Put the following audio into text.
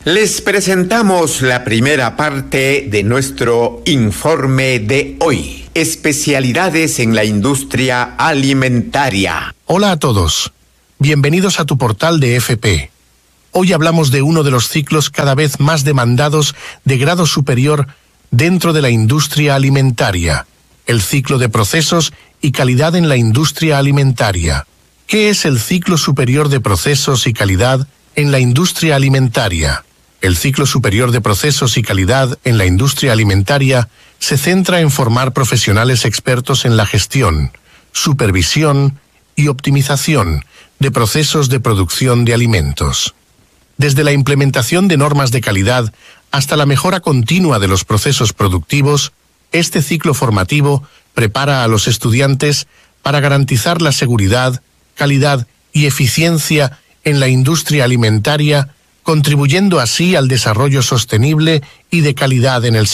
Les presentamos la primera parte de nuestro informe de hoy. Especialidades en la industria alimentaria. Hola a todos. Bienvenidos a tu portal de FP. Hoy hablamos de uno de los ciclos cada vez más demandados de grado superior dentro de la industria alimentaria, el ciclo de procesos y calidad en la industria alimentaria. ¿Qué es el ciclo superior de procesos y calidad en la industria alimentaria? El ciclo superior de procesos y calidad en la industria alimentaria se centra en formar profesionales expertos en la gestión, supervisión y optimización de procesos de producción de alimentos. Desde la implementación de normas de calidad hasta la mejora continua de los procesos productivos, este ciclo formativo prepara a los estudiantes para garantizar la seguridad, calidad y eficiencia en la industria alimentaria, contribuyendo así al desarrollo sostenible y de calidad en el sector.